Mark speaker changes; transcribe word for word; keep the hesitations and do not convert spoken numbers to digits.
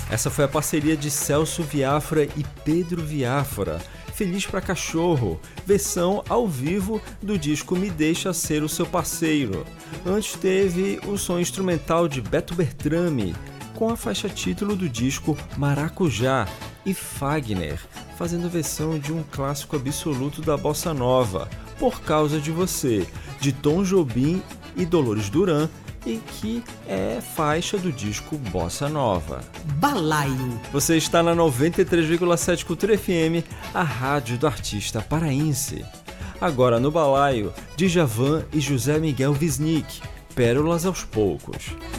Speaker 1: Essa foi a parceria de Celso Viafra e Pedro Viafra, Feliz pra Cachorro, versão ao vivo do disco Me Deixa Ser o Seu Parceiro. Antes teve o som instrumental de Beto Bertrame, com a faixa título do disco Maracujá, e Fagner, fazendo a versão de um clássico absoluto da bossa nova, Por Causa de Você, de Tom Jobim e Dolores Duran, e que é faixa do disco Bossa Nova.
Speaker 2: Balaio.
Speaker 1: Você está na noventa e três vírgula sete Cultura F M, a rádio do artista paraense. Agora no Balaio, Djavan e José Miguel Wisnik, Pérolas aos Poucos.